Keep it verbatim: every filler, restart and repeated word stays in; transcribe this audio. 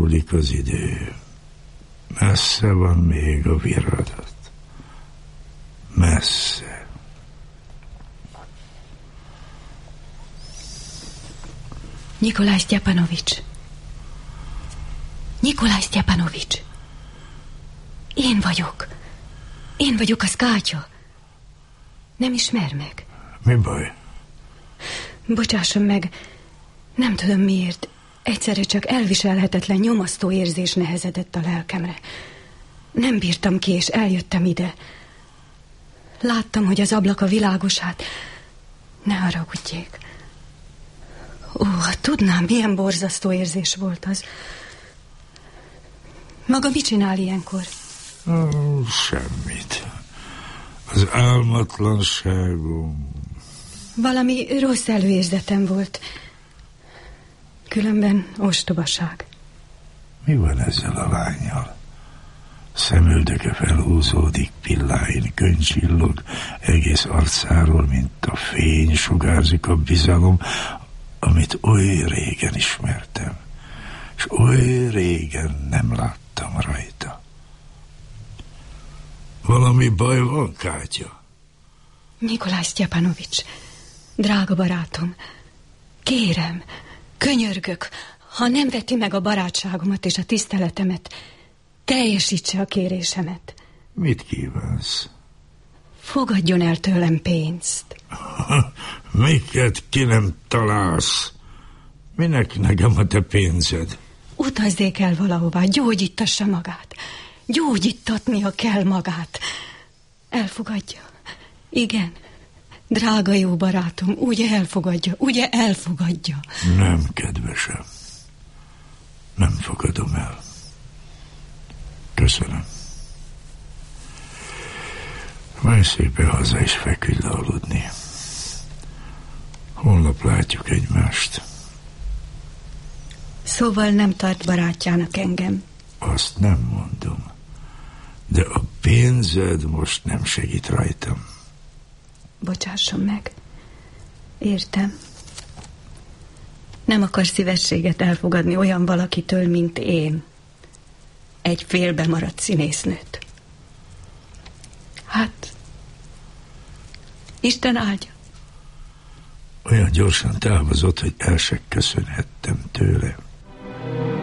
múlik az idő. Messze van még a viradat. Messze. Nikolaj Sztyepanovics. Nikolaj Sztyepanovics. Én vagyok. Én vagyok az Kátya. Nem ismer meg. Mi baj? Bocsásson meg. Nem tudom miért. Egyszerre csak elviselhetetlen nyomasztó érzés nehezedett a lelkemre. Nem bírtam ki, és eljöttem ide. Láttam, hogy az ablak a világos, hát ne haragudjék. Ó, ha tudnám, milyen borzasztó érzés volt az. Maga mit csinál ilyenkor? Oh, semmit. Az álmatlanságom. Valami rossz előérzetem volt. Különben ostobaság. Mi van ezzel a lánnyal? Szemöldöke felhúzódik, pilláin könycsillog, egész arcáról, mint a fény, sugárzik a bizalom, amit oly régen ismertem, és oly régen nem láttam rajta. Valami baj van, Kátya? Nikolaj Sztyepanovics, drága barátom, kérem, könyörgök, ha nem veti meg a barátságomat és a tiszteletemet, teljesítse a kérésemet. Mit kívánsz? Fogadjon el tőlem pénzt. Miket ki nem találsz? Minek nekem a te pénzed? Utazzék el valahová, gyógyítassa magát. Gyógyítatnia kell magát. Elfogadja? Igen. Drága jó barátom, ugye elfogadja, ugye elfogadja? Nem, kedvesem. Nem fogadom el. Köszönöm. Menj szépen haza és feküdj le aludni. Holnap látjuk egymást. Szóval nem tart barátjának engem? Azt nem mondom. De a pénzed most nem segít rajtam. Bocsásson meg. Értem. Nem akar szívességet elfogadni olyan valakitől, mint én. Egy félbemaradt színésznőt. Hát, Isten áldja. Olyan gyorsan távozott, hogy el se köszönhettem tőle.